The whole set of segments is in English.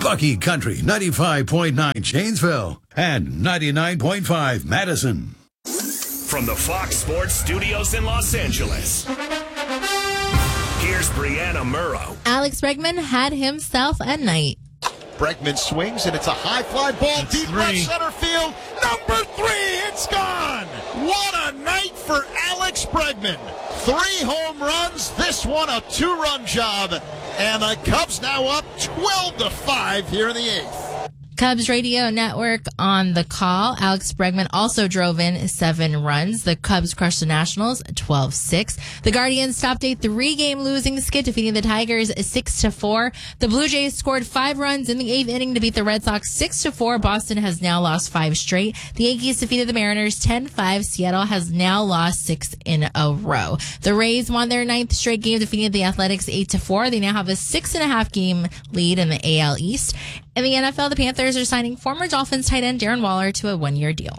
Bucky Country 95.9 Janesville and 99.5 Madison. From the Fox Sports Studios in Los Angeles, here's Brianna Murrow. Alex Bregman had himself a night. Bregman swings, and it's a high fly ball deep left center field. Number 3, it's gone. What a night for Alex Bregman. 3 home runs, this one a 2-run job, and the Cubs now up 12-5 here in the 8th. Cubs radio network on the call. Alex Bregman also drove in 7 runs. The Cubs crushed the Nationals 12-6. The Guardians stopped a 3-game losing skid, defeating the Tigers 6-4. The Blue Jays scored 5 runs in the 8th inning to beat the Red Sox 6-4. Boston has now lost 5 straight. The Yankees defeated the Mariners 10-5. Seattle has now lost 6 in a row. The Rays won their 9th straight game, defeating the Athletics 8-4. They now have a 6.5 game lead in the AL East. In the NFL, the Panthers are signing former Dolphins tight end Darren Waller to a 1-year deal.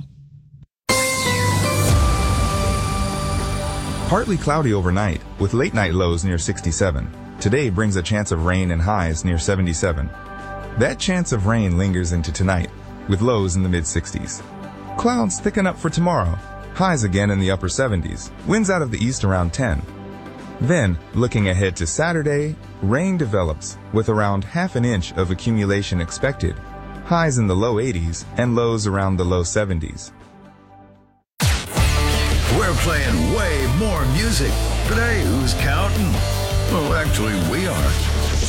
Partly cloudy overnight, with late-night lows near 67. Today brings a chance of rain and highs near 77. That chance of rain lingers into tonight, with lows in the mid-60s. Clouds thicken up for tomorrow, highs again in the upper 70s, winds out of the east around 10. Then, looking ahead to Saturday, rain develops with around half an inch of accumulation expected, highs in the low 80s and lows around the low 70s. We're playing way more music. Today, who's counting? Well, actually, we are.